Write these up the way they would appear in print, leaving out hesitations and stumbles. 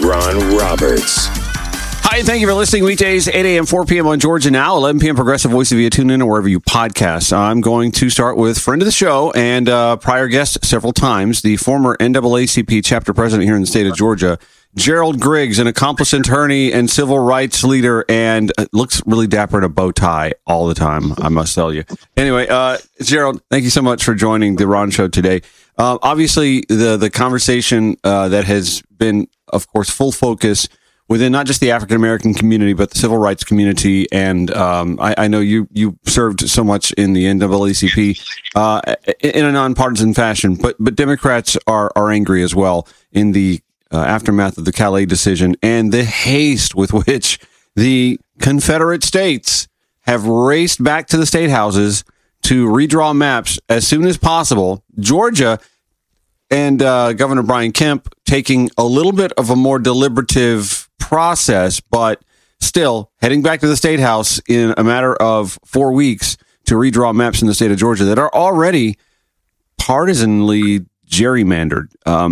Ron Roberts. Hi, thank you for listening. Weekdays, 8 a.m., 4 p.m. on Georgia Now, 11 p.m. Progressive Voice via TuneIn or wherever you podcast. I'm going to start with friend of the show and prior guest several times, the former NAACP chapter president here in the state of Georgia, Gerald Griggs, an accomplished attorney and civil rights leader, and looks really dapper in a bow tie all the time, I must tell you. Anyway, Gerald, thank you so much for joining the Ron Show today. Obviously, the conversation that has been, of course, full focus within not just the African-American community, but the civil rights community. And I know you served so much in the NAACP in a nonpartisan fashion, but Democrats are angry as well in the aftermath of the Calais decision and the haste with which the Confederate states have raced back to the state houses to redraw maps as soon as possible. Georgia and Governor Brian Kemp taking a little bit of a more deliberative process, but still heading back to the state house in a matter of 4 weeks to redraw maps in the state of Georgia that are already partisanly gerrymandered.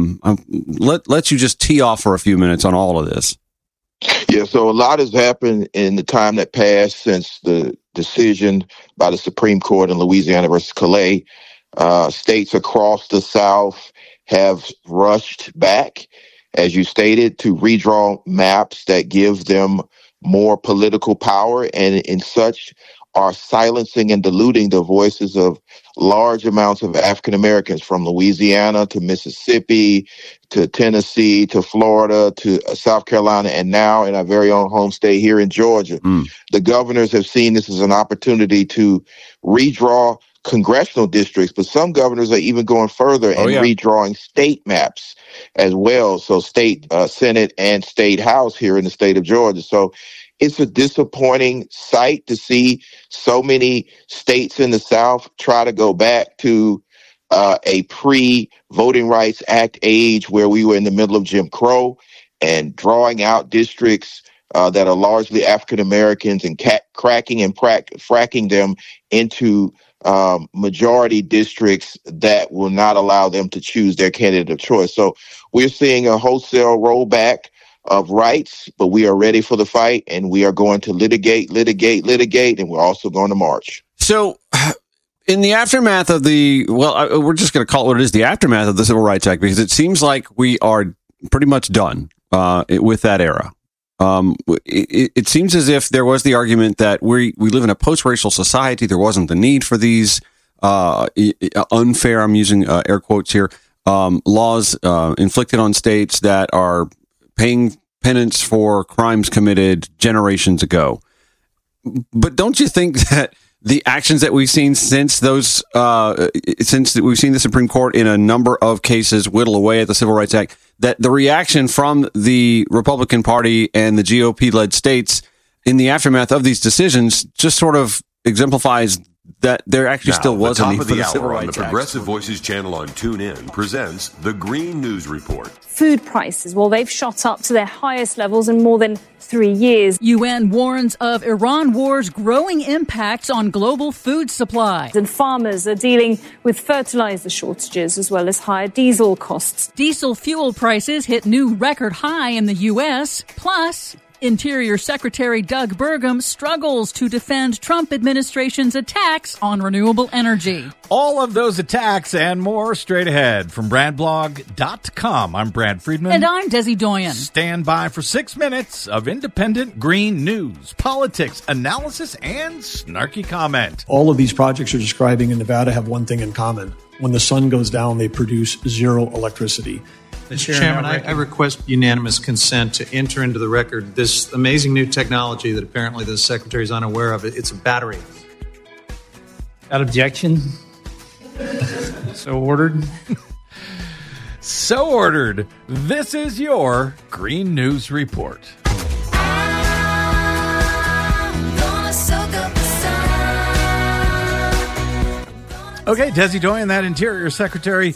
Let you just tee off for a few minutes on all of this. Yeah, so a lot has happened in the time that passed since the decision by the Supreme Court in Louisiana versus Calais. States across the South have rushed back, as you stated, to redraw maps that give them more political power, and in such are silencing and diluting the voices of large amounts of African Americans from Louisiana to Mississippi to Tennessee to Florida to South Carolina, and now in our very own home state here in Georgia. The governors have seen this as an opportunity to redraw congressional districts, but some governors are even going further and redrawing state maps as well. So state Senate and state House here in the state of Georgia. So it's a disappointing sight to see so many states in the South try to go back to a pre-Voting Rights Act age where we were in the middle of Jim Crow and drawing out districts that are largely African Americans and cracking and fracking them into majority districts that will not allow them to choose their candidate of choice. So we're seeing a wholesale rollback of rights, but we are ready for the fight, and we are going to litigate, and we're also going to march. So in the aftermath of we're just going to call it what it is, the aftermath of the Civil Rights Act, because it seems like we are pretty much done with that era. It seems as if there was the argument that we live in a post-racial society. There wasn't the need for these unfair, I'm using air quotes here, laws inflicted on states that are paying penance for crimes committed generations ago. But don't you think that the actions that we've seen since we've seen the Supreme Court in a number of cases whittle away at the Civil Rights Act, that the reaction from the Republican Party and the GOP-led states in the aftermath of these decisions just sort of exemplifies that there actually still was a need for the Civil Rights Act? The Progressive Voices channel on TuneIn presents the Green News Report. Food prices, well, they've shot up to their highest levels in more than 3 years. UN warns of Iran war's growing impacts on global food supply. And farmers are dealing with fertilizer shortages as well as higher diesel costs. Diesel fuel prices hit new record high in the U.S. Plus, Interior Secretary Doug Burgum struggles to defend Trump administration's attacks on renewable energy. All of those attacks and more straight ahead from BradBlog.com. I'm Brad Friedman. And I'm Desi Doyen. Stand by for 6 minutes of independent green news, politics, analysis, and snarky comment. All of these projects you're describing in Nevada have one thing in common. When the sun goes down, they produce zero electricity. Mr. Chairman, I request unanimous consent to enter into the record this amazing new technology that apparently the Secretary is unaware of. It's a battery. Without objection? So ordered. So ordered. This is your Green News Report. Okay, Desi Doyen, that Interior Secretary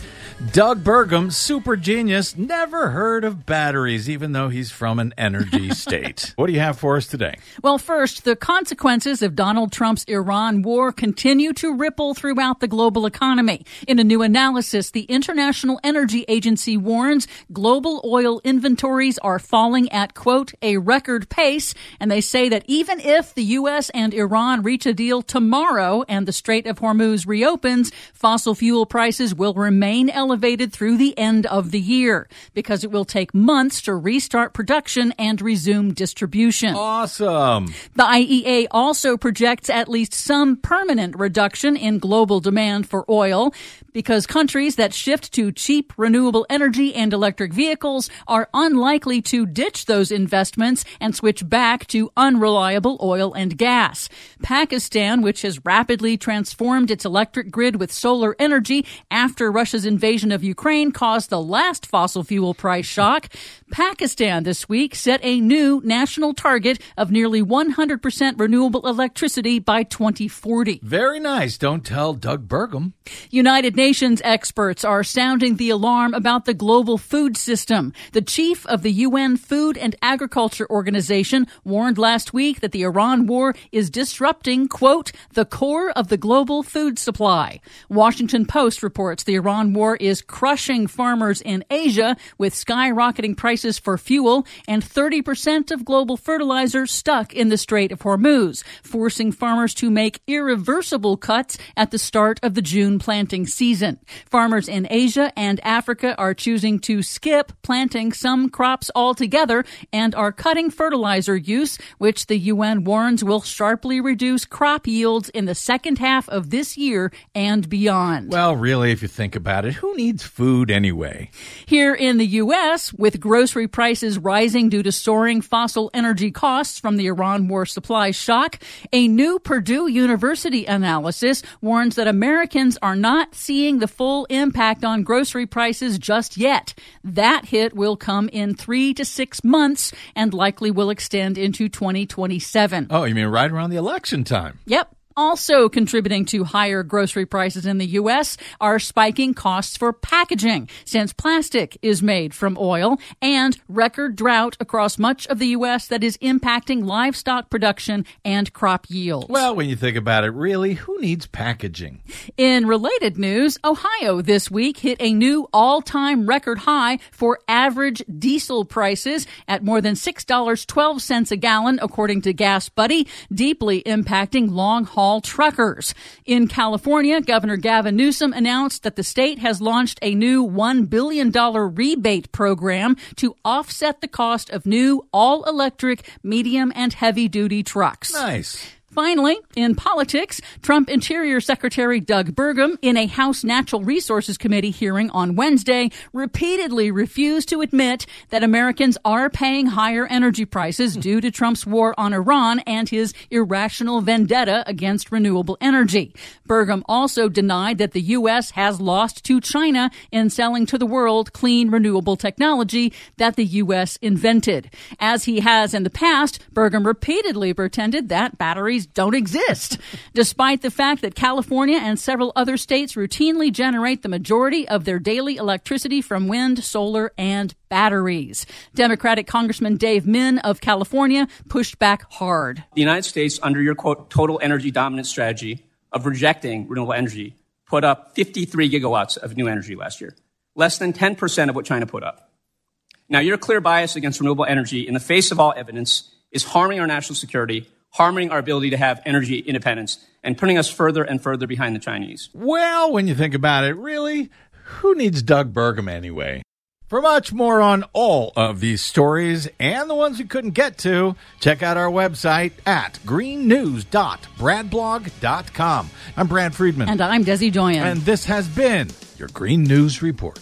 Doug Burgum, super genius, never heard of batteries, even though he's from an energy state. What do you have for us today? Well, first, the consequences of Donald Trump's Iran war continue to ripple throughout the global economy. In a new analysis, the International Energy Agency warns global oil inventories are falling at, quote, a record pace, and they say that even if the U.S. and Iran reach a deal tomorrow and the Strait of Hormuz reopens, fossil fuel prices will remain elevated through the end of the year because it will take months to restart production and resume distribution. Awesome. The IEA also projects at least some permanent reduction in global demand for oil because countries that shift to cheap renewable energy and electric vehicles are unlikely to ditch those investments and switch back to unreliable oil and gas. Pakistan, which has rapidly transformed its electric grid with solar energy after Russia's invasion of Ukraine caused the last fossil fuel price shock, Pakistan this week set a new national target of nearly 100% renewable electricity by 2040. Very nice. Don't tell Doug Burgum. United Nations experts are sounding the alarm about the global food system. The chief of the UN Food and Agriculture Organization warned last week that the Iran war is disrupting, quote, the core of the global food supply. Washington Post reports the Iran war is crushing farmers in Asia with skyrocketing prices for fuel and 30% of global fertilizer stuck in the Strait of Hormuz, forcing farmers to make irreversible cuts at the start of the June planting season. Farmers in Asia and Africa are choosing to skip planting some crops altogether and are cutting fertilizer use, which the UN warns will sharply reduce crop yields in the second half of this year and beyond. Well, really, if you think about it, who needs food anyway? Here in the U.S., with grocery prices rising due to soaring fossil energy costs from the Iran war supply shock, a new Purdue University analysis warns that Americans are not seeing the full impact on grocery prices just yet. That hit will come in 3 to 6 months and likely will extend into 2027. Oh, you mean right around the election time? Yep. Also contributing to higher grocery prices in the U.S. are spiking costs for packaging, since plastic is made from oil, and record drought across much of the U.S. that is impacting livestock production and crop yields. Well, when you think about it, really, who needs packaging? In related news, Ohio this week hit a new all-time record high for average diesel prices at more than $6.12 a gallon, according to Gas Buddy, deeply impacting long-haul truckers. In California, Governor Gavin Newsom announced that the state has launched a new $1 billion rebate program to offset the cost of new all-electric medium and heavy-duty trucks. Nice. Finally, in politics, Trump Interior Secretary Doug Burgum, in a House Natural Resources Committee hearing on Wednesday, repeatedly refused to admit that Americans are paying higher energy prices due to Trump's war on Iran and his irrational vendetta against renewable energy. Burgum also denied that the U.S. has lost to China in selling to the world clean renewable technology that the U.S. invented. As he has in the past, Burgum repeatedly pretended that batteries don't exist, despite the fact that California and several other states routinely generate the majority of their daily electricity from wind, solar, and batteries. Democratic Congressman Dave Min of California pushed back hard. The United States, under your, quote, total energy dominance strategy of rejecting renewable energy, put up 53 gigawatts of new energy last year, less than 10% of what China put up. Now, your clear bias against renewable energy in the face of all evidence is harming our national security, harming our ability to have energy independence, and putting us further and further behind the Chinese. Well, when you think about it, really, who needs Doug Burgum anyway? For much more on all of these stories and the ones we couldn't get to, check out our website at greennews.bradblog.com. I'm Brad Friedman. And I'm Desi Doyen. And this has been your Green News Report.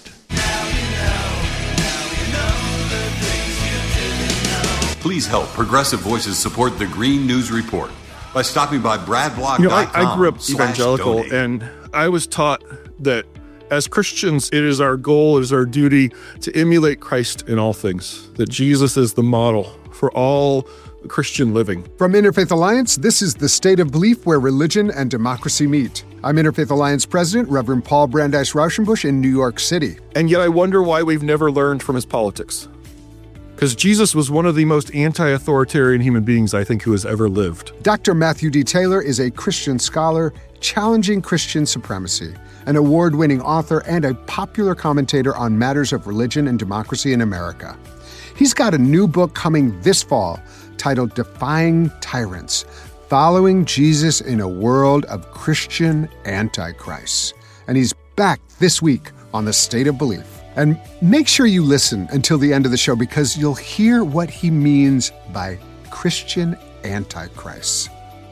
Please help Progressive Voices support the Green News Report by stopping by bradblog.com. I grew up evangelical, and I was taught that as Christians, it is our goal, it is our duty to emulate Christ in all things, that Jesus is the model for all Christian living. From Interfaith Alliance, this is the State of Belief, where religion and democracy meet. I'm Interfaith Alliance President, Reverend Paul Brandeis Rauschenbusch in New York City. And yet I wonder why we've never learned from his politics. Because Jesus was one of the most anti-authoritarian human beings, I think, who has ever lived. Dr. Matthew D. Taylor is a Christian scholar challenging Christian supremacy, an award-winning author, and a popular commentator on matters of religion and democracy in America. He's got a new book coming this fall titled Defying Tyrants, Following Jesus in a World of Christian Antichrists. And he's back this week on The State of Belief. And make sure you listen until the end of the show because you'll hear what he means by Christian Antichrists.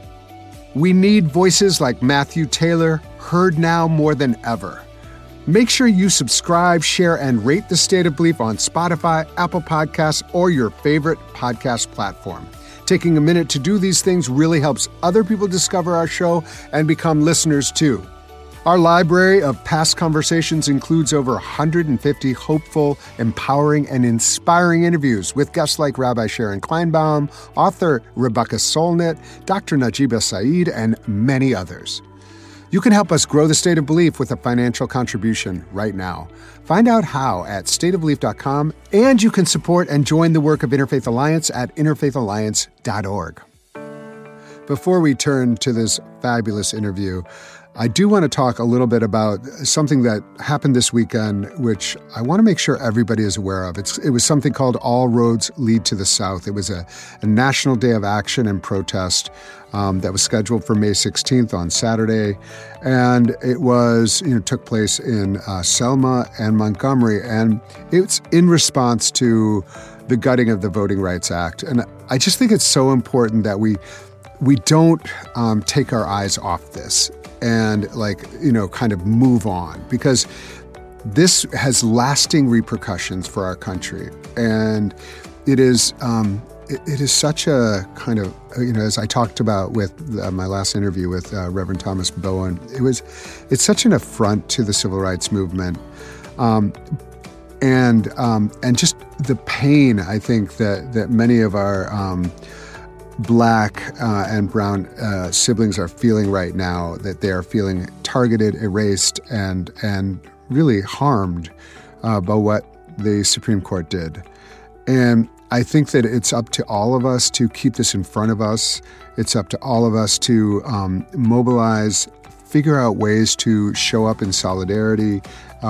We need voices like Matthew Taylor, heard now more than ever. Make sure you subscribe, share, and rate The State of Belief on Spotify, Apple Podcasts, or your favorite podcast platform. Taking a minute to do these things really helps other people discover our show and become listeners too. Our library of past conversations includes over 150 hopeful, empowering, and inspiring interviews with guests like Rabbi Sharon Kleinbaum, author Rebecca Solnit, Dr. Najiba Saeed, and many others. You can help us grow The State of Belief with a financial contribution right now. Find out how at stateofbelief.com, and you can support and join the work of Interfaith Alliance at interfaithalliance.org. Before we turn to this fabulous interview, I do want to talk a little bit about something that happened this weekend, which I want to make sure everybody is aware of. It was something called All Roads Lead to the South. It was a national day of action and protest that was scheduled for May 16th on Saturday. And it was, took place in Selma and Montgomery. And it's in response to the gutting of the Voting Rights Act. And I just think it's so important that we don't take our eyes off this and kind of move on, because this has lasting repercussions for our country. And it is such a kind of, as I talked about with my last interview with Reverend Thomas Bowen, it's such an affront to the civil rights movement. And just the pain, I think, that many of our Black and brown siblings are feeling right now, that they are feeling targeted, erased, and really harmed by what the Supreme Court did. And I think that it's up to all of us to keep this in front of us. It's up to all of us to mobilize, figure out ways to show up in solidarity,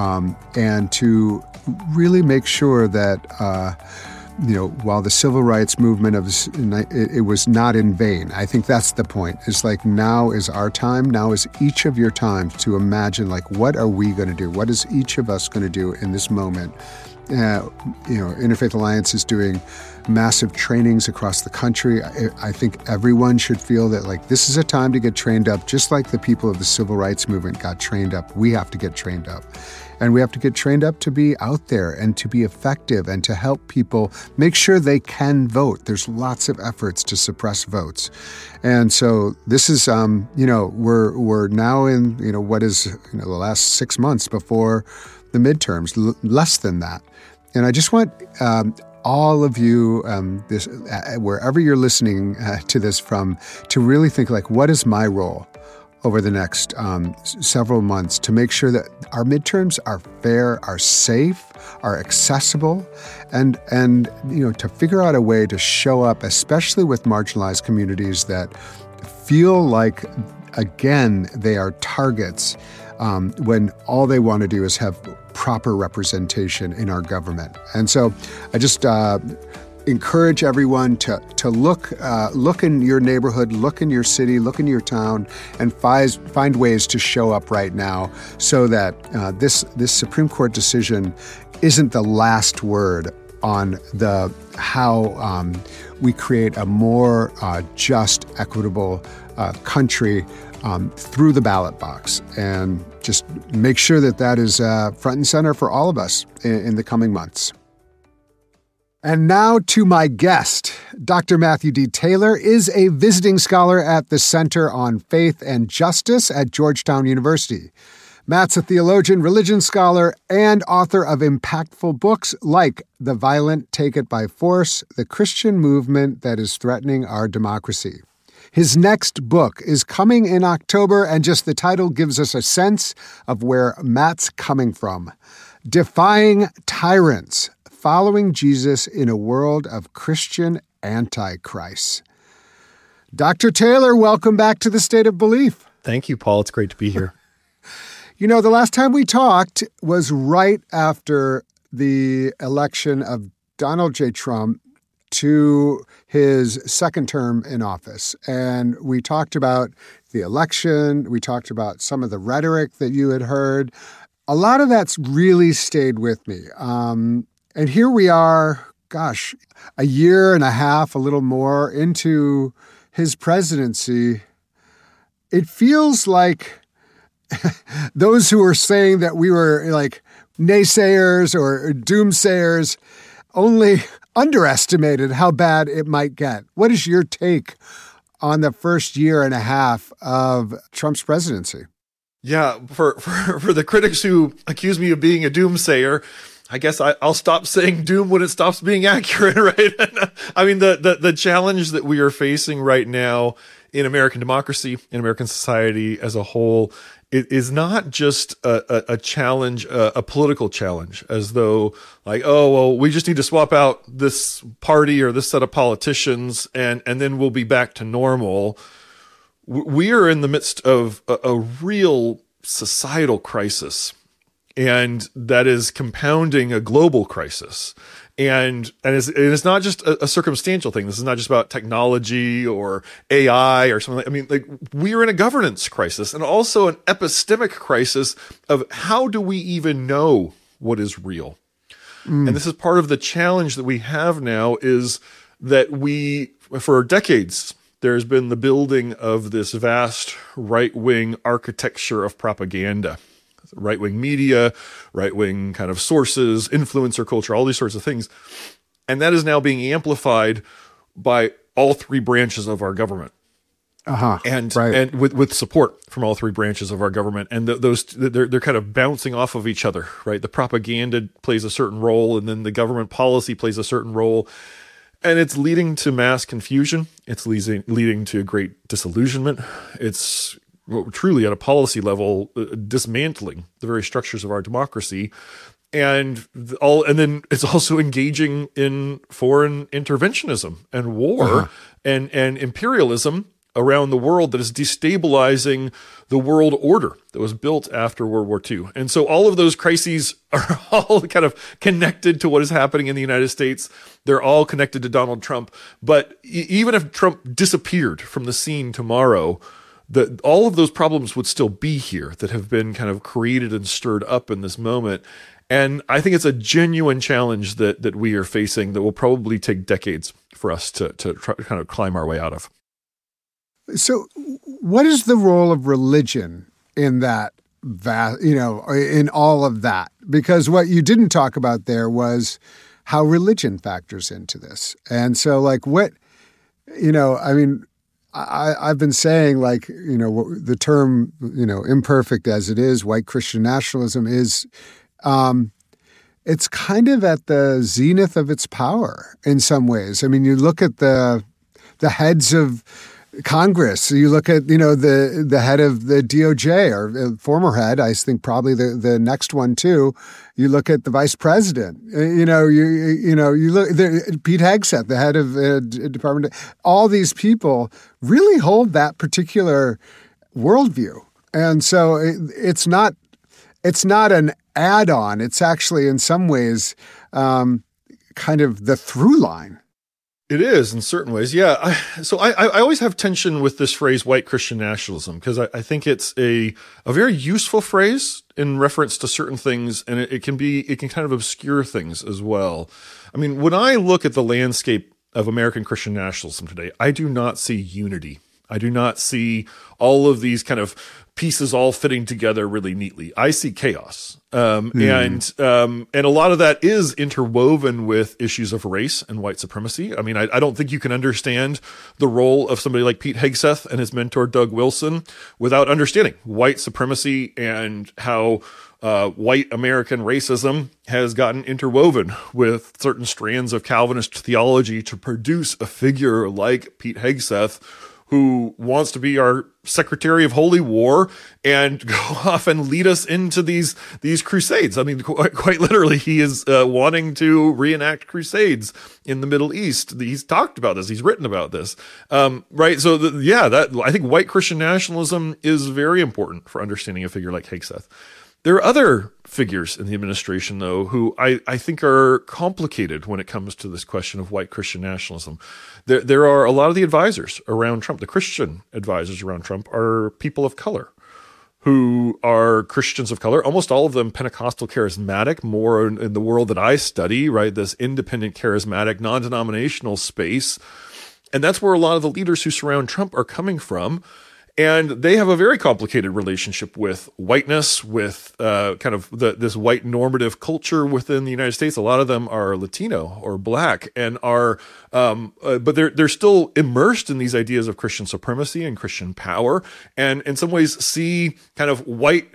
and to really make sure that while the civil rights movement it was not in vain. I think that's the point. It's like, now is our time. Now is each of your time to imagine, what are we going to do? What is each of us going to do in this moment? Interfaith Alliance is doing massive trainings across the country. I think everyone should feel that this is a time to get trained up, just like the people of the civil rights movement got trained up. We have to get trained up. And we have to get trained up to be out there and to be effective and to help people make sure they can vote. There's lots of efforts to suppress votes. And so this is, we're now in, what is, the last 6 months before the midterms, less than that. And I just want all of you, wherever you're listening to this from, to really think, what is my role over the next several months to make sure that our midterms are fair, are safe, are accessible, and to figure out a way to show up, especially with marginalized communities that feel like, again, they are targets when all they want to do is have proper representation in our government. And so I just encourage everyone to look in your neighborhood, look in your city, look in your town, and find ways to show up right now, so that this Supreme Court decision isn't the last word on how we create a more just, equitable country through the ballot box, and just make sure that is front and center for all of us in the coming months. And now to my guest. Dr. Matthew D. Taylor is a visiting scholar at the Center on Faith and Justice at Georgetown University. Matt's a theologian, religion scholar, and author of impactful books like The Violent Take It by Force, The Christian Movement That is Threatening Our Democracy. His next book is coming in October, and just the title gives us a sense of where Matt's coming from. Defying Tyrants, Following Jesus in a World of Christian Antichrists. Dr. Taylor, welcome back to the State of Belief. Thank you, Paul. It's great to be here. You know, the last time we talked was right after the election of Donald J. Trump to his second term in office. And we talked about the election. We talked about some of the rhetoric that you had heard. A lot of that's really stayed with me. And here we are, gosh, a year and a half, a little more into his presidency. It feels like those who were saying that we were like naysayers or doomsayers only underestimated how bad it might get. What is your take on the first year and a half of Trump's presidency? Yeah, for the critics who accuse me of being a doomsayer, I guess I'll stop saying doom when it stops being accurate, right? I mean, the challenge that we are facing right now in American democracy, in American society as a whole, it is not just a challenge, a political challenge, as though like, oh, well, we just need to swap out this party or this set of politicians and then we'll be back to normal. We are in the midst of a real societal crisis, and that is compounding a global crisis. And it's not just a circumstantial thing. This is not just about technology or AI or something. I mean, like, we are in a governance crisis and also an epistemic crisis of how do we even know what is real? And this is part of the challenge that we have now, is that for decades, there's been the building of this vast right-wing architecture of propaganda. Right-wing media, right-wing kind of sources, influencer culture, all these sorts of things. And that is now being amplified by all three branches of our government. And with support from all three branches of our government. And they're kind of bouncing off of each other, right? The propaganda plays a certain role, and then the government policy plays a certain role. And it's leading to mass confusion. It's leading to great disillusionment. It's truly at a policy level dismantling the very structures of our democracy, and then it's also engaging in foreign interventionism and war and imperialism around the world that is destabilizing the world order that was built after World War II. And so all of those crises are all kind of connected to what is happening in the United States. They're all connected to Donald Trump. But even if Trump disappeared from the scene tomorrow, all of those problems would still be here that have been kind of created and stirred up in this moment. And I think it's a genuine challenge that we are facing that will probably take decades for us to try, kind of climb our way out of. So what is the role of religion in that, in all of that? Because what you didn't talk about there was how religion factors into this. And so like I've been saying, like, the term, imperfect as it is, white Christian nationalism is, it's kind of at the zenith of its power in some ways. I mean, you look at the heads of Congress, you look at, the head of the DOJ, or former head, I think probably the next one too. You look at the vice president, you look Pete Hegseth, the head of Department. All these people really hold that particular worldview, and so it's not an add-on. It's actually in some ways kind of the through line. It is in certain ways, yeah. So I always have tension with this phrase, white Christian nationalism, because I think it's a very useful phrase in reference to certain things, and it can kind of obscure things as well. I mean, when I look at the landscape of American Christian nationalism today, I do not see unity. I do not see all of these kind of pieces all fitting together really neatly. I see chaos. And a lot of that is interwoven with issues of race and white supremacy. I mean, I don't think you can understand the role of somebody like Pete Hegseth and his mentor, Doug Wilson, without understanding white supremacy and how white American racism has gotten interwoven with certain strands of Calvinist theology to produce a figure like Pete Hegseth, who wants to be our Secretary of Holy War and go off and lead us into these crusades. I mean, quite literally, he is wanting to reenact crusades in the Middle East. He's talked about this. He's written about this, right? So, I think white Christian nationalism is very important for understanding a figure like Hegseth. There are other figures in the administration, though, who I think are complicated when it comes to this question of white Christian nationalism. There are a lot of the advisors around Trump, the Christian advisors around Trump, are people of color who are Christians of color, almost all of them Pentecostal charismatic, more in the world that I study, right? This independent, charismatic, non-denominational space. And that's where a lot of the leaders who surround Trump are coming from. And they have a very complicated relationship with whiteness, with kind of this white normative culture within the United States. A lot of them are Latino or Black, and but they're still immersed in these ideas of Christian supremacy and Christian power, and in some ways see kind of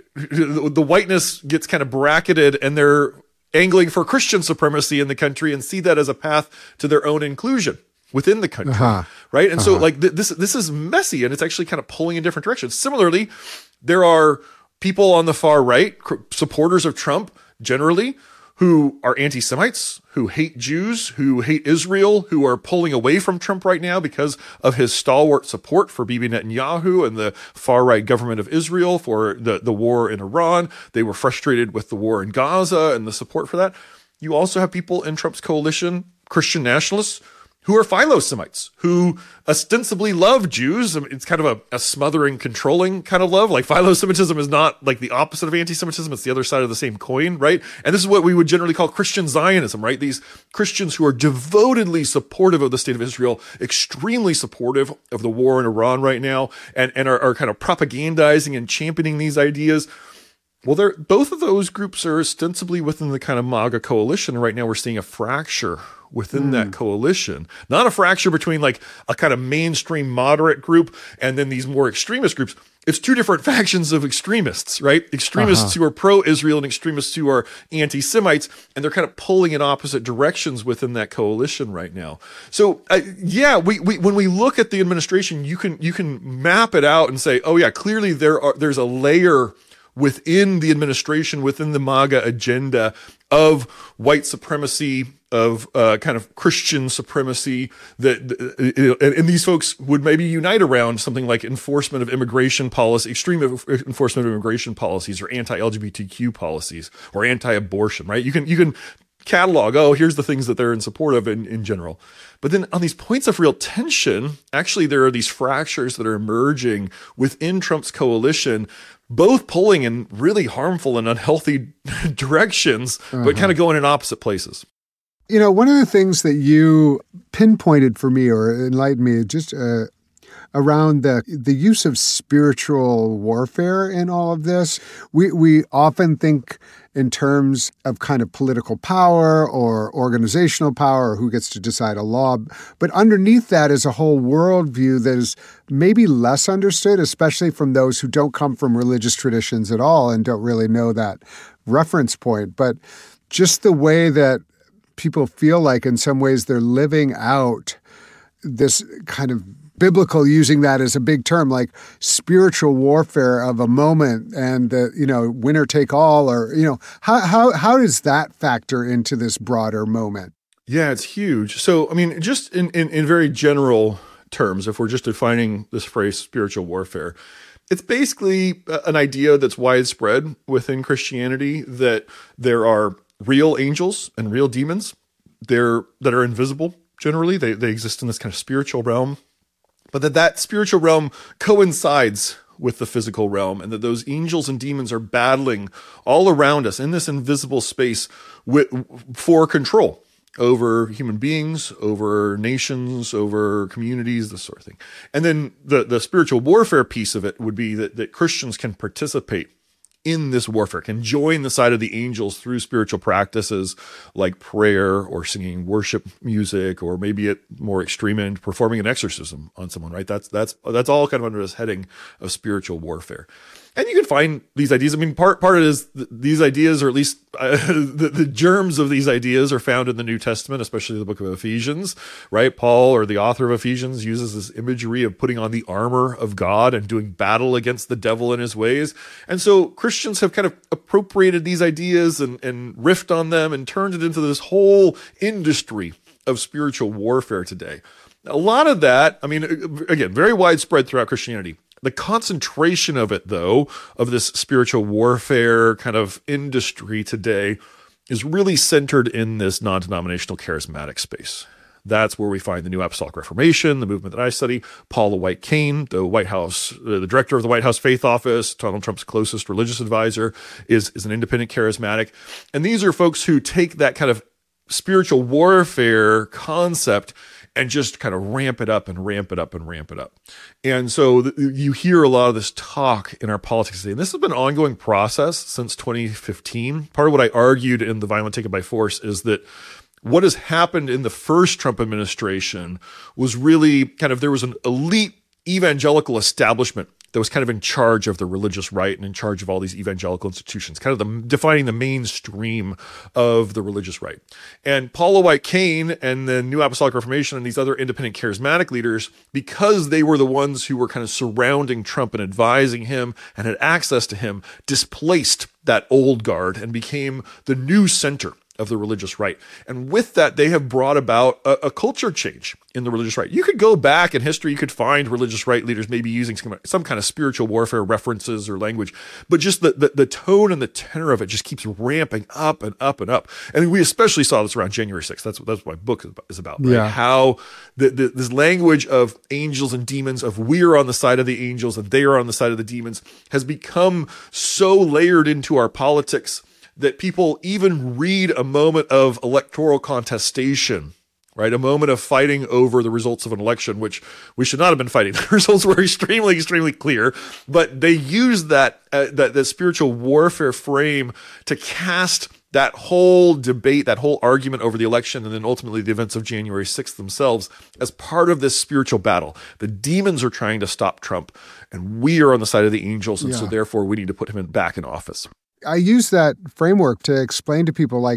the whiteness gets kind of bracketed, and they're angling for Christian supremacy in the country and see that as a path to their own inclusion within the country, right? And so like this is messy, and it's actually kind of pulling in different directions. Similarly, there are people on the far right, supporters of Trump generally, who are anti-Semites, who hate Jews, who hate Israel, who are pulling away from Trump right now because of his stalwart support for Bibi Netanyahu and the far-right government of Israel for the war in Iran. They were frustrated with the war in Gaza and the support for that. You also have people in Trump's coalition, Christian nationalists, who are Philo-Semites, who ostensibly love Jews. I mean, it's kind of a smothering, controlling kind of love. Like Philo-Semitism is not like the opposite of anti-Semitism. It's the other side of the same coin, right? And this is what we would generally call Christian Zionism, right? These Christians who are devotedly supportive of the state of Israel, extremely supportive of the war in Iran right now, and are kind of propagandizing and championing these ideas. Well, both of those groups are ostensibly within the kind of MAGA coalition. Right now, we're seeing a fracture within that coalition, not a fracture between like a kind of mainstream moderate group and then these more extremist groups. It's two different factions of extremists, right? Extremists who are pro-Israel and extremists who are anti-Semites, and they're kind of pulling in opposite directions within that coalition right now. So, we when we look at the administration, you can map it out and say, oh yeah, clearly there's a layer within the administration, within the MAGA agenda of white supremacy, of kind of Christian supremacy, and these folks would maybe unite around something like enforcement of immigration policy, extreme enforcement of immigration policies, or anti-LGBTQ policies, or anti-abortion, right? You can catalog, here's the things that they're in support of in general. But then on these points of real tension, actually there are these fractures that are emerging within Trump's coalition, both pulling in really harmful and unhealthy directions, but kind of going in opposite places. You know, one of the things that you pinpointed for me or enlightened me just around the use of spiritual warfare in all of this, we often think in terms of kind of political power or organizational power or who gets to decide a law. But underneath that is a whole worldview that is maybe less understood, especially from those who don't come from religious traditions at all and don't really know that reference point. But just the way that people feel like in some ways they're living out this kind of biblical, using that as a big term, like spiritual warfare of a moment and winner take all, or, how does that factor into this broader moment? Yeah, it's huge. So, I mean, just in very general terms, if we're just defining this phrase spiritual warfare, it's basically an idea that's widespread within Christianity that there are real angels and real demons that are invisible. Generally, they exist in this kind of spiritual realm, but that spiritual realm coincides with the physical realm, and that those angels and demons are battling all around us in this invisible space for control over human beings, over nations, over communities, this sort of thing. And then the spiritual warfare piece of it would be that Christians can participate in this warfare, can join the side of the angels through spiritual practices like prayer or singing worship music, or maybe at more extreme end, performing an exorcism on someone, right? That's all kind of under this heading of spiritual warfare. And you can find these ideas. I mean, part of it is these ideas, or at least the germs of these ideas, are found in the New Testament, especially the book of Ephesians, right? Paul, or the author of Ephesians, uses this imagery of putting on the armor of God and doing battle against the devil and his ways. And so Christians have kind of appropriated these ideas and riffed on them and turned it into this whole industry of spiritual warfare today. A lot of that, I mean, again, very widespread throughout Christianity. The concentration of it, though, of this spiritual warfare kind of industry today, is really centered in this non-denominational charismatic space. That's where we find the New Apostolic Reformation, the movement that I study. Paula White Cain, the White House, the director of the White House Faith Office, Donald Trump's closest religious advisor, is an independent charismatic. And these are folks who take that kind of spiritual warfare concept and just kind of ramp it up and ramp it up and ramp it up. And so you hear a lot of this talk in our politics today. And this has been an ongoing process since 2015. Part of what I argued in The Violent Taken by Force is that what has happened in the first Trump administration was really kind of, there was an elite evangelical establishment that was kind of in charge of the religious right and in charge of all these evangelical institutions, kind of defining the mainstream of the religious right. And Paula White Cain and the New Apostolic Reformation and these other independent charismatic leaders, because they were the ones who were kind of surrounding Trump and advising him and had access to him, displaced that old guard and became the new center of the religious right. And with that, they have brought about a culture change in the religious right. You could go back in history, you could find religious right leaders maybe using some kind of spiritual warfare references or language, but just the tone and the tenor of it just keeps ramping up and up and up. And we especially saw this around January 6th. That's what my book is about, right? Yeah. How this language of angels and demons, of we are on the side of the angels and they are on the side of the demons, has become so layered into our politics that people even read a moment of electoral contestation, right? A moment of fighting over the results of an election, which we should not have been fighting. The results were extremely, extremely clear, but they used that spiritual warfare frame to cast that whole debate, that whole argument over the election, and then ultimately the events of January 6th themselves as part of this spiritual battle. The demons are trying to stop Trump, and we are on the side of the angels, and so therefore we need to put him back in office. I use that framework to explain to people like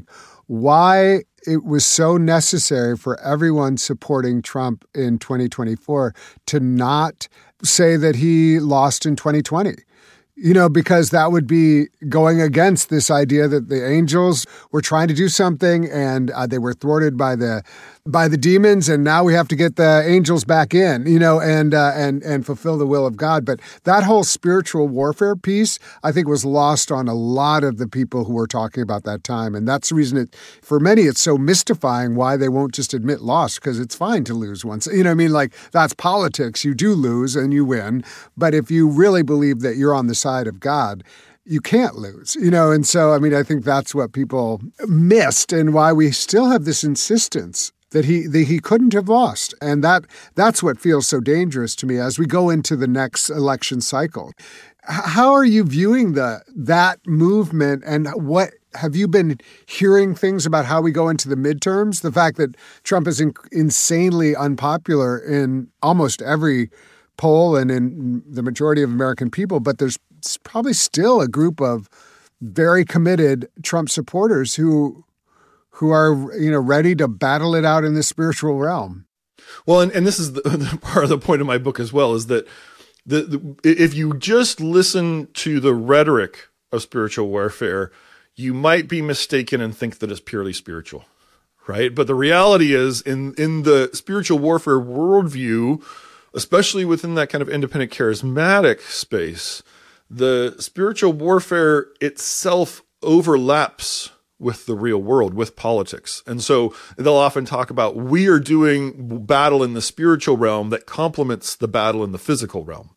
why it was so necessary for everyone supporting Trump in 2024 to not say that he lost in 2020. You know, because that would be going against this idea that the angels were trying to do something and they were thwarted by the demons, and now we have to get the angels back in, you know, and fulfill the will of God. But that whole spiritual warfare piece, I think, was lost on a lot of the people who were talking about that time, and that's the reason for many it's so mystifying why they won't just admit loss, because it's fine to lose once. You know what I mean? Like, that's politics. You do lose and you win, but if you really believe that you're on the side of God, you can't lose, you know? And so, I mean, I think that's what people missed and why we still have this insistence that he couldn't have lost. And that's what feels so dangerous to me as we go into the next election cycle. How are you viewing that movement, and what have you been hearing things about how we go into the midterms? The fact that Trump is insanely unpopular in almost every poll and in the majority of American people, but there's probably still a group of very committed Trump supporters who are, you know, ready to battle it out in the spiritual realm. Well, and this is the part of the point of my book as well, is that if you just listen to the rhetoric of spiritual warfare, you might be mistaken and think that it's purely spiritual, right? But the reality is, in the spiritual warfare worldview, especially within that kind of independent charismatic space, the spiritual warfare itself overlaps with the real world, with politics. And so they'll often talk about, we are doing battle in the spiritual realm that complements the battle in the physical realm.